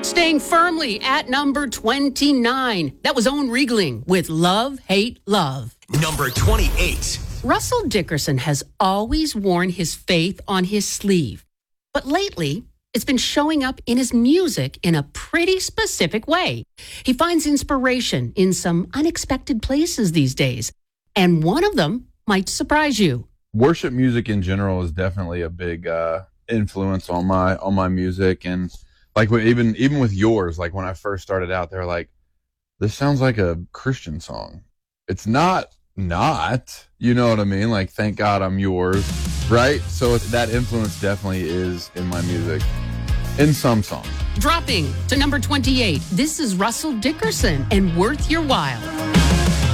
Staying firmly at number 29. That was Owen Riegling with Love, Hate, Love. Number 28. Russell Dickerson has always worn his faith on his sleeve. But lately, it's been showing up in his music in a pretty specific way. He finds inspiration in some unexpected places these days. And one of them might surprise you. Worship music in general is definitely a big influence on my music. And like even with yours, like when I first started out, they're like, this sounds like a Christian song. It's not, you know what I mean? Like, thank God I'm yours, right? So that influence definitely is in my music, in some songs. Dropping to number 28, this is Russell Dickerson and Worth Your While.